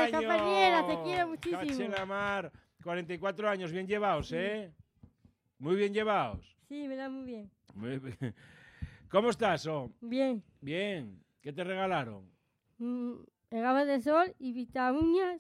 años! compañera, te quiero muchísimo. Cache la mar. 44 años, bien llevados, ¿eh? Muy bien llevados. Sí, me da muy bien. Muy bien. ¿Cómo estás, Bien. Bien. ¿Qué te regalaron? Gafas de sol y vitaminas.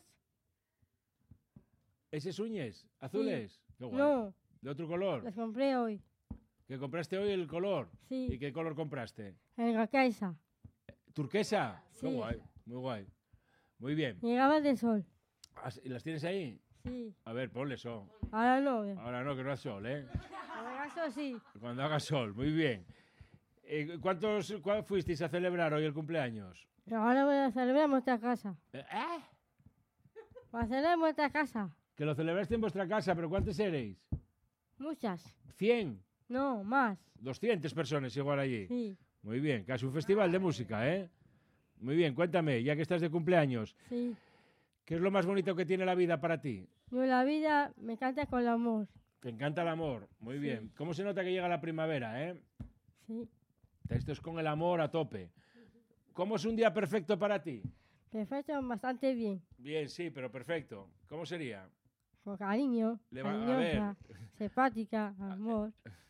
¿Esos uñes? ¿Azules? Qué guay. No, ¿De otro color? las compré hoy. ¿Que compraste hoy el color? ¿Y Sí, qué color compraste? en la casa. ¿Turquesa? Qué Sí. guay, muy guay. Muy bien. Y gafas de sol. ¿Y las tienes ahí? Sí. A ver, ponle sol. Ahora no. Ahora no, que no haga sol, ¿eh? Ahora eso sí. Cuando haga sol, muy bien. ¿Cuántos fuisteis a celebrar hoy el cumpleaños? Ahora voy a celebrar en vuestra casa. ¿Eh? Voy a celebrar en vuestra casa. Que lo celebraste en vuestra casa, pero ¿cuántos erais? Muchas. ¿100? No, más. 200 personas igual allí. Sí, Muy bien, casi un festival de música, ¿eh? Muy bien, cuéntame, ya que estás de cumpleaños, sí. ¿qué es lo más bonito que tiene la vida para ti? Yo la vida me encanta con el amor. Te encanta el amor, muy Sí. bien. ¿Cómo se nota que llega la primavera, eh? Sí. Esto es con el amor a tope. ¿Cómo es un día perfecto para ti? Perfecto, bastante bien. Bien, sí, pero perfecto. ¿Cómo sería? Con cariño, A ver. cariñosa, simpática, amor.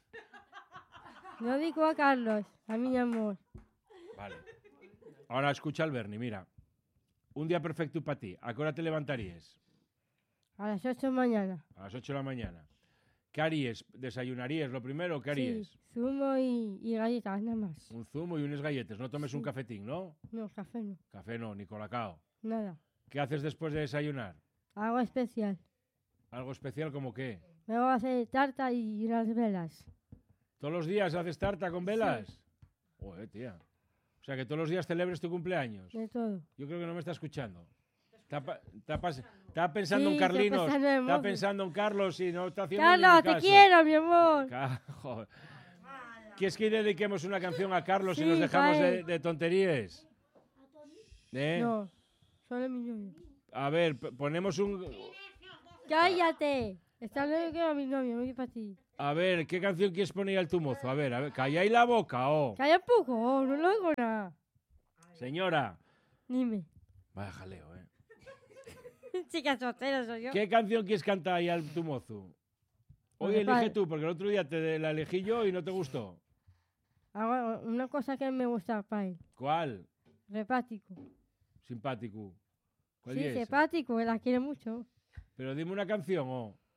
No digo a Carlos, a mi amor. Vale. Ahora escucha al Bernie, mira. Un día perfecto para ti. ¿A qué hora te levantarías? A las 8 de la mañana. A las 8 de la mañana. ¿Qué harías? ¿Desayunarías lo primero? ¿Qué harías? Sí, zumo y galletas, nada más. Un zumo y unas galletas. No tomes un cafetín, ¿no? No, café no, Café no, ni colacao. nada. ¿Qué haces después de desayunar? Algo especial. ¿Algo especial como qué? Me voy a hacer tarta y las velas. ¿Todos los días haces tarta con velas? Joder, tía. O sea, que todos los días celebres tu cumpleaños. De todo. Yo creo que no me está escuchando. Está pensando en Sí, Carlinos. está pensando en Está Mofi. pensando en Carlos y no está haciendo Carlos, ni te caso. quiero, mi amor. Joder. ¿Quieres que dediquemos una canción a Carlos y Sí, nos dejamos vale. de tonterías? ¿Eh? No, solo mi novio. A ver, ponemos un... ¡Cállate! Está hablando que era mi novio, no es para ti. A ver, ¿qué canción quieres poner al tu mozo? A ver, calláis la boca, Calla un poco, no lo oigo nada. Señora. Dime. Vaya jaleo, ¿eh? Chica soltera soy yo. ¿Qué canción quieres cantar ahí al tu mozo? Hoy Pues, elige vale. tú, porque el otro día te la elegí yo y no te gustó. Ahora, una cosa que me gusta para él. ¿Cuál? Repático. Simpático. ¿Cuál Sí, es? simpático, él la quiere mucho. Pero dime una canción,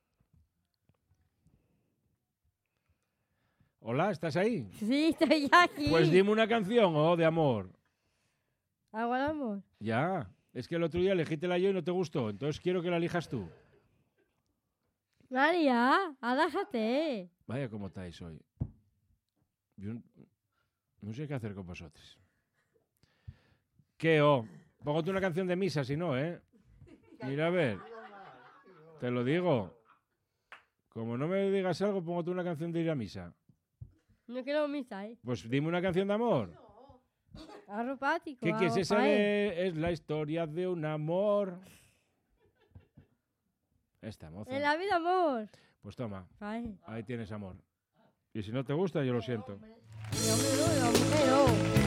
Hola, ¿estás ahí? Sí, estoy aquí. Pues dime una canción, de amor. Agua de amor. Ya. Es que el otro día elegítela yo y no te gustó. Entonces quiero que la elijas tú. María, alájate. Vaya cómo estáis hoy. Yo no sé qué hacer con vosotros. ¿Qué, Póngate una canción de misa, si no, ¿eh? Mira, a ver. Te lo digo. Como no me digas algo, póngate una canción de ir a misa. No quiero misa, ¿eh? Pues dime una canción de amor. Arropático. ¿Qué es esa de... Es la historia de un amor? Esta, moza. En la vida, amor. Pues toma, Ay, ahí tienes amor. Y si no te gusta, yo lo siento. yo me doy,